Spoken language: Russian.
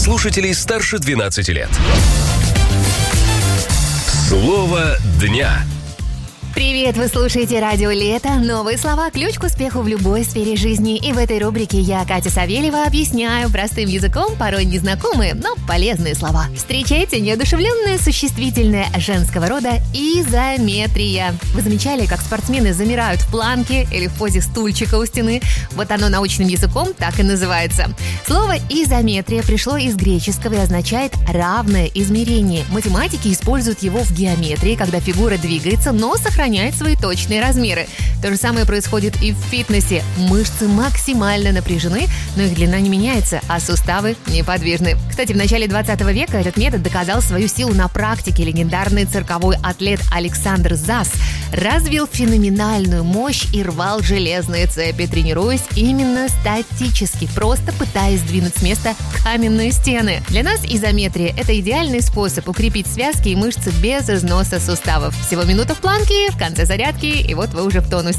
слушателей старше 12 лет. Слово дня. Привет, вы слушаете Радио Лето. Новые слова – ключ к успеху в любой сфере жизни. И в этой рубрике я, Катя Савельева, объясняю простым языком порой незнакомые, но полезные слова. Встречайте неодушевленное существительное женского рода изометрия. Вы замечали, как спортсмены замирают в планке или в позе стульчика у стены? Вот оно научным языком так и называется. Слово изометрия пришло из греческого и означает равное измерение. Математики используют его в геометрии, когда фигура двигается, но сохраняет свои точные размеры. То же самое происходит и в фитнесе. Мышцы максимально напряжены, но их длина не меняется, а суставы неподвижны. Кстати, в начале 20 века этот метод доказал свою силу на практике. Легендарный цирковой атлет Александр Зас развил феноменальную мощь и рвал железные цепи, тренируясь именно статически, просто пытаясь сдвинуть с места каменные стены. Для нас изометрия – это идеальный способ укрепить связки и мышцы без износа суставов. Всего минута в планке, в конце зарядки, и вот вы уже в тонусе.